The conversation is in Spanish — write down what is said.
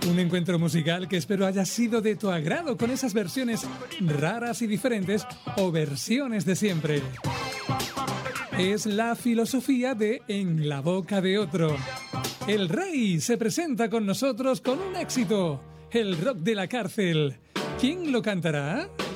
Un encuentro musical que espero haya sido de tu agrado con esas versiones raras y diferentes o versiones de siempre. Es la filosofía de En la boca de otro. El Rey se presenta con nosotros con un éxito, el rock de la cárcel. ¿Quién lo cantará?